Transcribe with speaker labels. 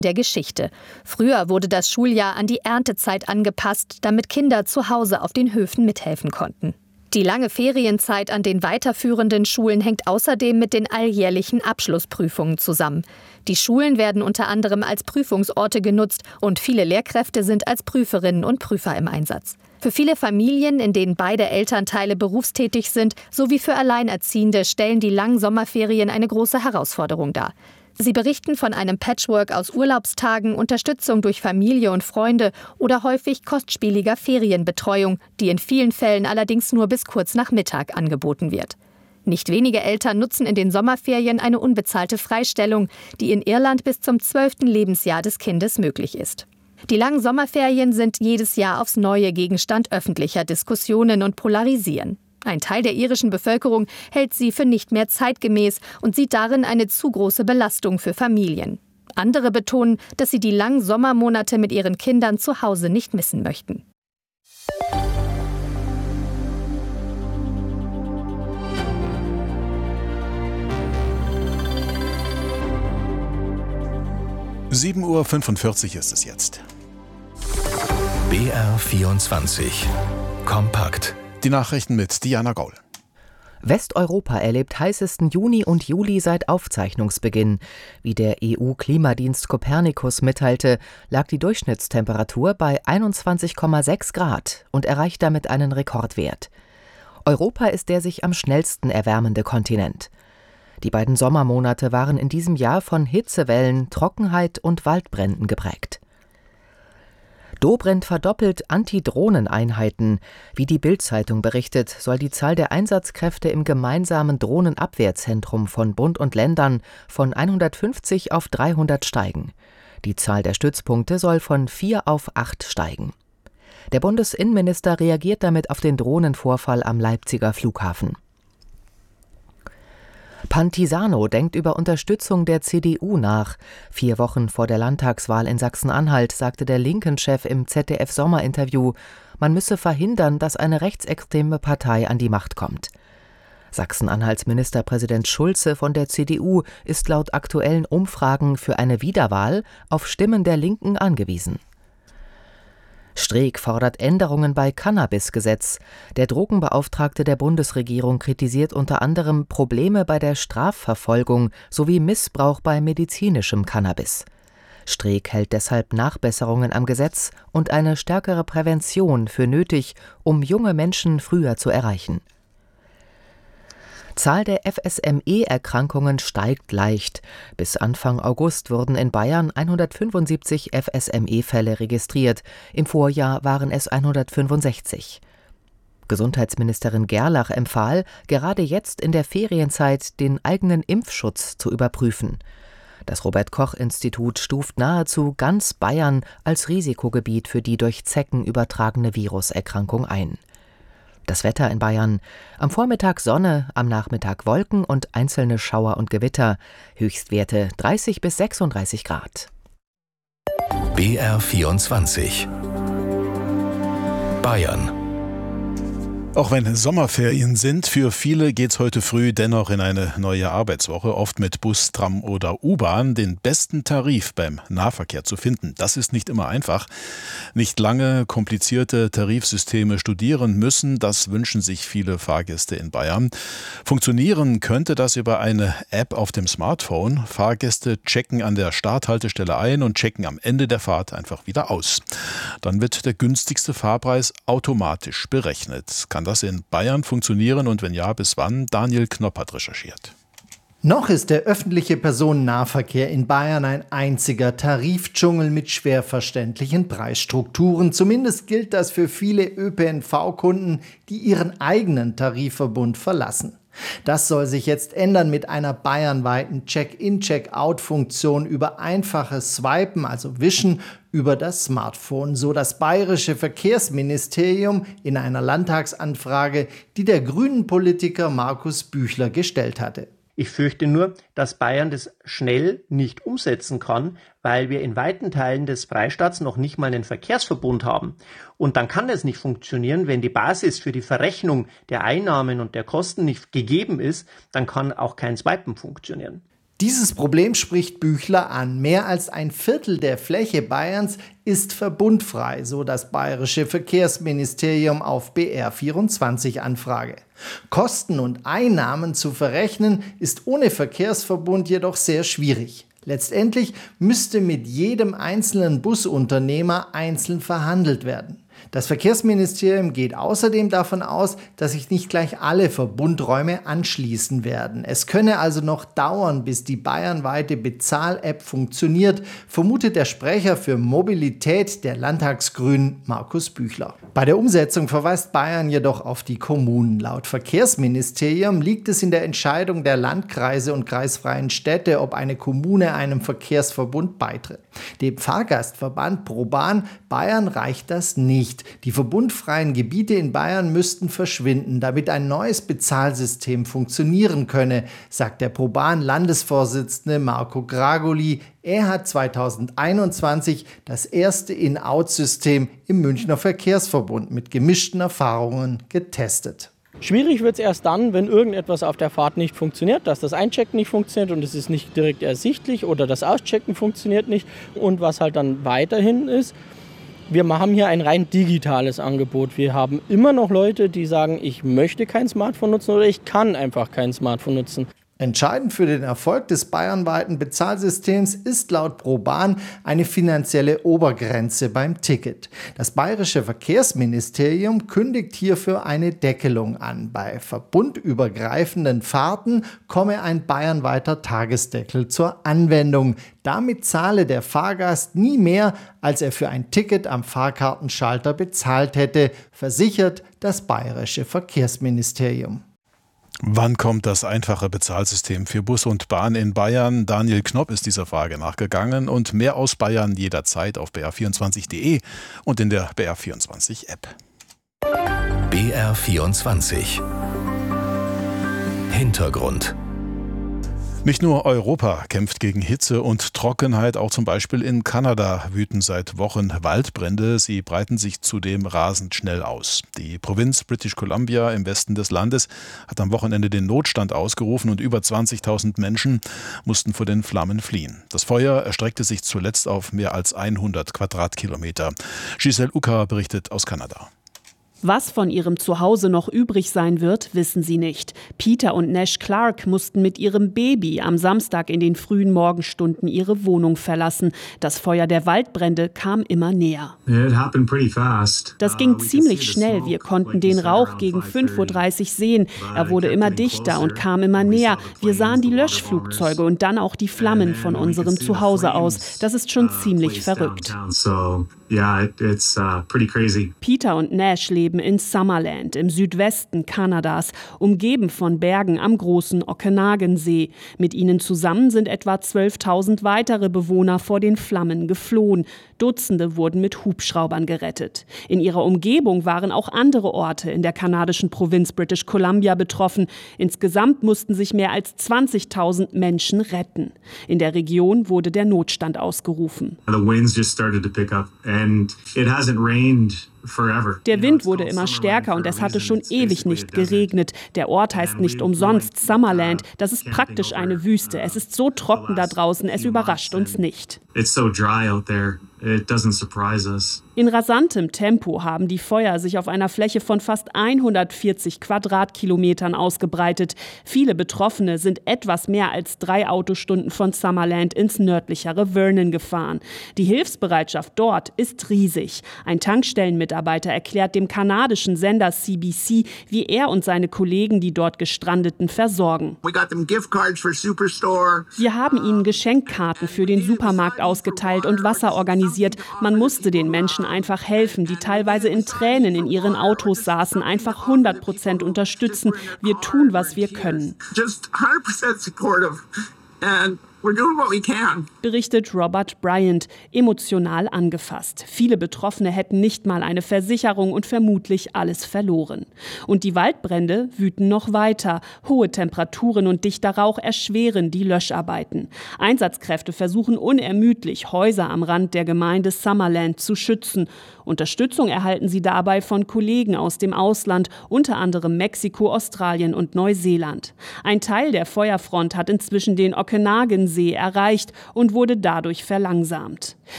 Speaker 1: der Geschichte. Früher wurde das Schuljahr an die Erntezeit angepasst, damit Kinder zu Hause auf den Höfen mithelfen konnten. Die lange Ferienzeit an den weiterführenden Schulen hängt außerdem mit den alljährlichen Abschlussprüfungen zusammen. Die Schulen werden unter anderem als Prüfungsorte genutzt und viele Lehrkräfte sind als Prüferinnen und Prüfer im Einsatz. Für viele Familien, in denen beide Elternteile berufstätig sind, sowie für Alleinerziehende stellen die langen Sommerferien eine große Herausforderung dar. Sie berichten von einem Patchwork aus Urlaubstagen, Unterstützung durch Familie und Freunde oder häufig kostspieliger Ferienbetreuung, die in vielen Fällen allerdings nur bis kurz nach Mittag angeboten wird. Nicht wenige Eltern nutzen in den Sommerferien eine unbezahlte Freistellung, die in Irland bis zum 12. Lebensjahr des Kindes möglich ist. Die langen Sommerferien sind jedes Jahr aufs Neue Gegenstand öffentlicher Diskussionen und polarisieren. Ein Teil der irischen Bevölkerung hält sie für nicht mehr zeitgemäß und sieht darin eine zu große Belastung für Familien. Andere betonen, dass sie die langen Sommermonate mit ihren Kindern zu Hause nicht missen möchten.
Speaker 2: (7:45 Uhr) ist es jetzt.
Speaker 3: BR24 Kompakt.
Speaker 2: Die Nachrichten mit Diana Gaul.
Speaker 4: Westeuropa erlebt heißesten Juni und Juli seit Aufzeichnungsbeginn. Wie der EU-Klimadienst Copernicus mitteilte, lag die Durchschnittstemperatur bei 21,6 Grad und erreicht damit einen Rekordwert. Europa ist der sich am schnellsten erwärmende Kontinent. Die beiden Sommermonate waren in diesem Jahr von Hitzewellen, Trockenheit und Waldbränden geprägt. Dobrindt verdoppelt Anti-Drohnen-Einheiten. Wie die Bild-Zeitung berichtet, soll die Zahl der Einsatzkräfte im gemeinsamen Drohnenabwehrzentrum von Bund und Ländern von 150 auf 300 steigen. Die Zahl der Stützpunkte soll von 4 auf 8 steigen. Der Bundesinnenminister reagiert damit auf den Drohnenvorfall am Leipziger Flughafen. Pantisano denkt über Unterstützung der CDU nach. 4 Wochen vor der Landtagswahl in Sachsen-Anhalt sagte der Linken-Chef im ZDF-Sommerinterview, man müsse verhindern, dass eine rechtsextreme Partei an die Macht kommt. Sachsen-Anhalts Ministerpräsident Schulze von der CDU ist laut aktuellen Umfragen für eine Wiederwahl auf Stimmen der Linken angewiesen. Streeck fordert Änderungen bei Cannabis-Gesetz. Der Drogenbeauftragte der Bundesregierung kritisiert unter anderem Probleme bei der Strafverfolgung sowie Missbrauch bei medizinischem Cannabis. Streeck hält deshalb Nachbesserungen am Gesetz und eine stärkere Prävention für nötig, um junge Menschen früher zu erreichen. Zahl der FSME-Erkrankungen steigt leicht. Bis Anfang August wurden in Bayern 175 FSME-Fälle registriert. Im Vorjahr waren es 165. Gesundheitsministerin Gerlach empfahl, gerade jetzt in der Ferienzeit den eigenen Impfschutz zu überprüfen. Das Robert-Koch-Institut stuft nahezu ganz Bayern als Risikogebiet für die durch Zecken übertragene Viruserkrankung ein. Das Wetter in Bayern: am Vormittag Sonne, am Nachmittag Wolken und einzelne Schauer und Gewitter. Höchstwerte 30 bis 36 Grad.
Speaker 3: BR24 Bayern.
Speaker 2: Auch wenn Sommerferien sind, für viele geht's heute früh dennoch in eine neue Arbeitswoche, oft mit Bus, Tram oder U-Bahn. Den besten Tarif beim Nahverkehr zu finden, das ist nicht immer einfach. Nicht lange komplizierte Tarifsysteme studieren müssen, das wünschen sich viele Fahrgäste in Bayern. Funktionieren könnte das über eine App auf dem Smartphone. Fahrgäste checken an der Starthaltestelle ein und checken am Ende der Fahrt einfach wieder aus. Dann wird der günstigste Fahrpreis automatisch berechnet. Kann das in Bayern funktionieren und wenn ja, bis wann? Daniel Knopp hat recherchiert.
Speaker 5: Noch ist der öffentliche Personennahverkehr in Bayern ein einziger Tarifdschungel mit schwer verständlichen Preisstrukturen. Zumindest gilt das für viele ÖPNV-Kunden, die ihren eigenen Tarifverbund verlassen. Das soll sich jetzt ändern mit einer bayernweiten Check-in-Check-out-Funktion über einfaches Swipen, also Wischen, über das Smartphone, so das bayerische Verkehrsministerium in einer Landtagsanfrage, die der Grünen-Politiker Markus Büchler gestellt hatte.
Speaker 6: Ich fürchte nur, dass Bayern das schnell nicht umsetzen kann, weil wir in weiten Teilen des Freistaats noch nicht mal einen Verkehrsverbund haben. Und dann kann es nicht funktionieren, wenn die Basis für die Verrechnung der Einnahmen und der Kosten nicht gegeben ist, dann kann auch kein Swipen funktionieren.
Speaker 5: Dieses Problem spricht Büchler an. Mehr als ein Viertel der Fläche Bayerns ist verbundfrei, so das bayerische Verkehrsministerium auf BR24-Anfrage. Kosten und Einnahmen zu verrechnen, ist ohne Verkehrsverbund jedoch sehr schwierig. Letztendlich müsste mit jedem einzelnen Busunternehmer einzeln verhandelt werden. Das Verkehrsministerium geht außerdem davon aus, dass sich nicht gleich alle Verbundräume anschließen werden. Es könne also noch dauern, bis die bayernweite Bezahl-App funktioniert, vermutet der Sprecher für Mobilität der Landtagsgrünen Markus Büchler. Bei der Umsetzung verweist Bayern jedoch auf die Kommunen. Laut Verkehrsministerium liegt es in der Entscheidung der Landkreise und kreisfreien Städte, ob eine Kommune einem Verkehrsverbund beitritt. Dem Fahrgastverband ProBahn Bayern reicht das nicht. Die verbundfreien Gebiete in Bayern müssten verschwinden, damit ein neues Bezahlsystem funktionieren könne, sagt der ProBahn-Landesvorsitzende Marco Gragoli. Er hat 2021 das erste In-Out-System im Münchner Verkehrsverbund mit gemischten Erfahrungen getestet.
Speaker 7: Schwierig wird es erst dann, wenn irgendetwas auf der Fahrt nicht funktioniert, dass das Einchecken nicht funktioniert und es ist nicht direkt ersichtlich oder das Auschecken funktioniert nicht. Und was halt dann weiterhin ist, wir haben hier ein rein digitales Angebot. Wir haben immer noch Leute, die sagen, ich möchte kein Smartphone nutzen oder ich kann einfach kein Smartphone nutzen.
Speaker 5: Entscheidend für den Erfolg des bayernweiten Bezahlsystems ist laut ProBahn eine finanzielle Obergrenze beim Ticket. Das bayerische Verkehrsministerium kündigt hierfür eine Deckelung an. Bei verbundübergreifenden Fahrten komme ein bayernweiter Tagesdeckel zur Anwendung. Damit zahle der Fahrgast nie mehr, als er für ein Ticket am Fahrkartenschalter bezahlt hätte, versichert das bayerische Verkehrsministerium.
Speaker 2: Wann kommt das einfache Bezahlsystem für Bus und Bahn in Bayern? Daniel Knopp ist dieser Frage nachgegangen und mehr aus Bayern jederzeit auf br24.de und in der BR24-App.
Speaker 3: BR24 Hintergrund.
Speaker 2: Nicht nur Europa kämpft gegen Hitze und Trockenheit, auch zum Beispiel in Kanada wüten seit Wochen Waldbrände. Sie breiten sich zudem rasend schnell aus. Die Provinz British Columbia im Westen des Landes hat am Wochenende den Notstand ausgerufen und über 20.000 Menschen mussten vor den Flammen fliehen. Das Feuer erstreckte sich zuletzt auf mehr als 100 Quadratkilometer. Giselle Uka berichtet aus Kanada.
Speaker 8: Was von ihrem Zuhause noch übrig sein wird, wissen sie nicht. Peter und Nash Clark mussten mit ihrem Baby am Samstag in den frühen Morgenstunden ihre Wohnung verlassen. Das Feuer der Waldbrände kam immer näher. Das ging ziemlich schnell. Wir konnten den Rauch gegen 5:30 Uhr sehen. Er wurde immer dichter und kam immer näher. Wir sahen die Löschflugzeuge und dann auch die Flammen von unserem Zuhause aus. Das ist schon ziemlich verrückt. Peter und Nash leben in Summerland im Südwesten Kanadas, umgeben von Bergen am großen Okanagan-See. Mit ihnen zusammen sind etwa 12.000 weitere Bewohner vor den Flammen geflohen. Dutzende wurden mit Hubschraubern gerettet. In ihrer Umgebung waren auch andere Orte in der kanadischen Provinz British Columbia betroffen. Insgesamt mussten sich mehr als 20.000 Menschen retten. In der Region wurde der Notstand ausgerufen. Der Wind wurde immer stärker und es hatte schon ewig nicht geregnet. Der Ort heißt nicht umsonst Summerland. Das ist praktisch eine Wüste. Es ist so trocken da draußen, es überrascht uns nicht. In rasantem Tempo haben die Feuer sich auf einer Fläche von fast 140 Quadratkilometern ausgebreitet. Viele Betroffene sind etwas mehr als 3 Autostunden von Summerland ins nördlichere Vernon gefahren. Die Hilfsbereitschaft dort ist riesig. Ein Tankstellenmitarbeiter erklärt dem kanadischen Sender CBC, wie er und seine Kollegen die dort Gestrandeten versorgen. Wir haben ihnen Geschenkkarten für den Supermarkt ausgeteilt und Wasser organisiert. Man musste den Menschen einfach helfen, die teilweise in Tränen in ihren Autos saßen, einfach 100% unterstützen. Wir tun, was wir können. berichtet Robert Bryant, emotional angefasst. Viele Betroffene hätten nicht mal eine Versicherung und vermutlich alles verloren. Und die Waldbrände wüten noch weiter. Hohe Temperaturen und dichter Rauch erschweren die Löscharbeiten. Einsatzkräfte versuchen unermüdlich, Häuser am Rand der Gemeinde Summerland zu schützen. Unterstützung erhalten sie dabei von Kollegen aus dem Ausland, unter anderem Mexiko, Australien und Neuseeland. Ein Teil der Feuerfront hat inzwischen den Okanagan-See erreicht und wurde dadurch verlangsamt.